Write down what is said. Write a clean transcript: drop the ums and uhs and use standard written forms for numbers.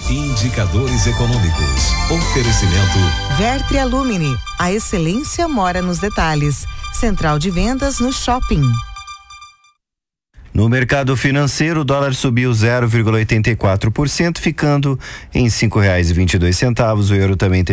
Indicadores econômicos. Oferecimento Vertre Alumini. A excelência mora nos detalhes. Central de vendas no shopping. No mercado financeiro, o dólar subiu 0,84%, ficando em R$ 5,22. O euro também teve